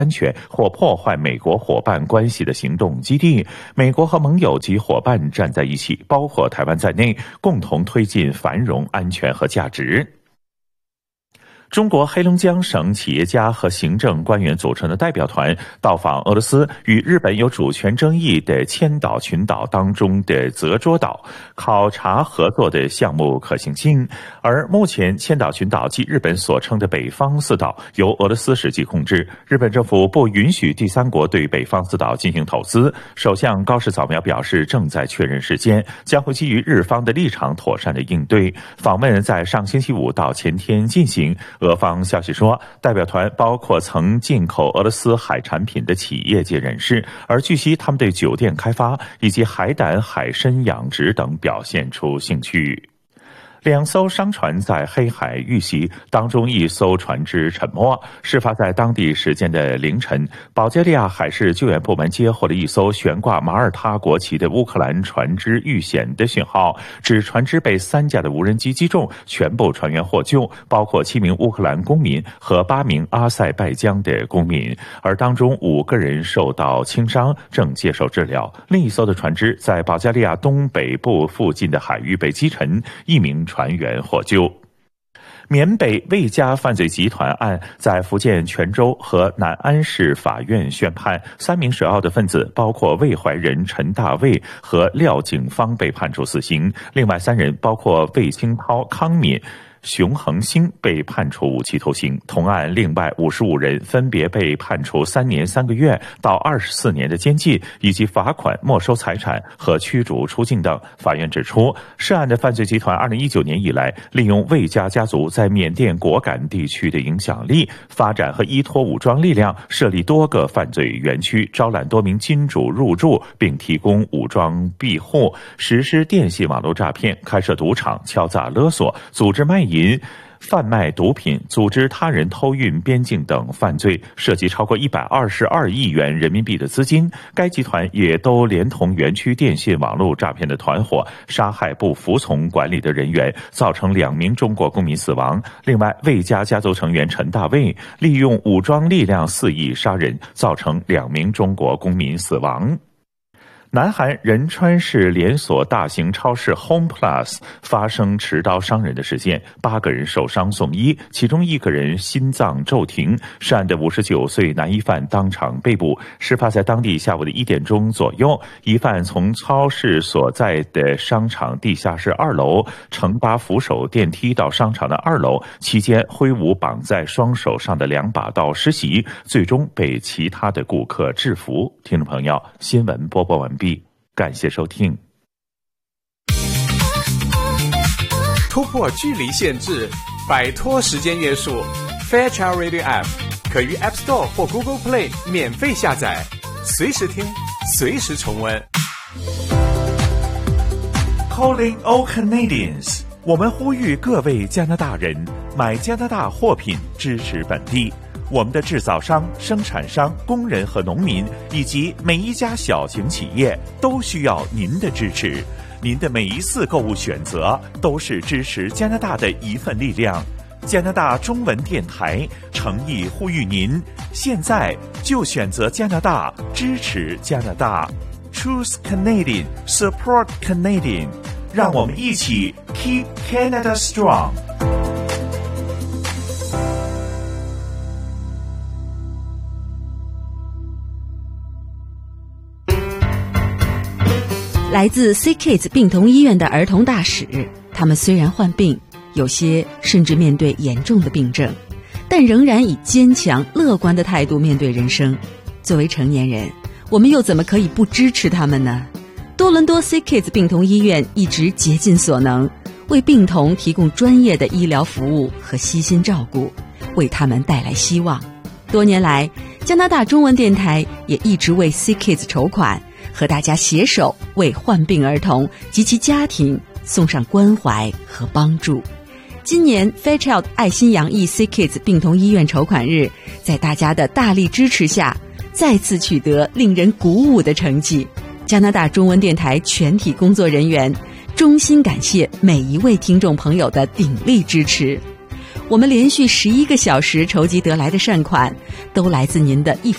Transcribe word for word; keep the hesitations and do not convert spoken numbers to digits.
安全或破坏美国伙伴关系的行动基地。美国和盟友及伙伴站在一起，包括台湾在内，共同推进繁荣、安全和价值。中国黑龙江省企业家和行政官员组成的代表团到访俄罗斯与日本有主权争议的千岛群岛当中的泽捉岛，考察合作的项目可行性。而目前千岛群岛即日本所称的北方四岛由俄罗斯实际控制，日本政府不允许第三国对北方四岛进行投资。首相高市早苗表示，正在确认时间，将会基于日方的立场妥善的应对。访问在上星期五到前天进行。俄方消息说，代表团包括曾进口俄罗斯海产品的企业界人士，而据悉他们对酒店开发以及海胆、海参养殖等表现出兴趣。两艘商船在黑海遇袭，当中一艘船只沉没。事发在当地时间的凌晨，保加利亚海事救援部门接获了一艘悬挂马耳他国旗的乌克兰船只遇险的讯号，指船只被三架的无人机击中，全部船员获救，包括七名乌克兰公民和八名阿塞拜疆的公民，而当中五个人受到轻伤，正接受治疗。另一艘的船只在保加利亚东北部附近的海域被击沉，一名船员获救。缅北魏家犯罪集团案在福建泉州和南安市法院宣判，三名首要的分子包括魏怀仁、陈大卫和廖景芳被判处死刑，另外三人包括魏清涛、康敏、熊恒星被判处无期徒刑。同案另外五十五人分别被判处三年三个月到二十四年的监禁，以及罚款、没收财产和驱逐出境等。法院指出，涉案的犯罪集团二零一九年以来，利用魏家家族在缅甸果敢地区的影响力，发展和依托武装力量，设立多个犯罪园区，招揽多名金主入驻，并提供武装庇护，实施电信网络诈骗，开设赌场，敲诈勒索，组织卖淫、贩卖毒品、组织他人偷运边境等犯罪，涉及超过一百二十二亿元人民币的资金。该集团也都连同园区电信网络诈骗的团伙，杀害不服从管理的人员，造成两名中国公民死亡。另外，魏家家族成员陈大卫利用武装力量肆意杀人，造成两名中国公民死亡。南韩仁川市连锁大型超市 Home Plus 发生持刀伤人的事件，八个人受伤送医，其中一个人心脏骤停。涉案的五十九岁男疑犯当场被捕。事发在当地下午的一点钟左右，疑犯从超市所在的商场地下室二楼乘搭扶手电梯到商场的二楼，期间挥舞绑在双手上的两把刀施袭，最终被其他的顾客制服。听众朋友，新闻播报完毕。感谢收听。 突破距离限制，摆脱时间约束， Fairchild Radio App 可于 App Store 或 Google Play 免费下载，随时听，随时重温。 Calling all Canadians， 我们呼吁各位加拿大人买加拿大货品，支持本地。我们的制造商、生产商、工人和农民，以及每一家小型企业都需要您的支持。您的每一次购物选择都是支持加拿大的一份力量。加拿大中文电台诚意呼吁您，现在就选择加拿大，支持加拿大。Choose Canadian, support Canadian， 让我们一起 Keep Canada Strong。 来自 C Kids 病童医院的儿童大使，他们虽然患病，有些甚至面对严重的病症，但仍然以坚强乐观的态度面对人生。作为成年人，我们又怎么可以不支持他们呢？多伦多 C Kids 病童医院一直竭尽所能，为病童提供专业的医疗服务和悉心照顾，为他们带来希望。多年来，加拿大中文电台也一直为 C Kids 筹款，和大家携手为患病儿童及其家庭送上关怀和帮助。今年 Fairchild 爱心洋溢 C Kids 病童医院筹款日，在大家的大力支持下，再次取得令人鼓舞的成绩。加拿大中文电台全体工作人员衷心感谢每一位听众朋友的鼎力支持。 我们连续十一个小时筹集得来的善款，都来自您的一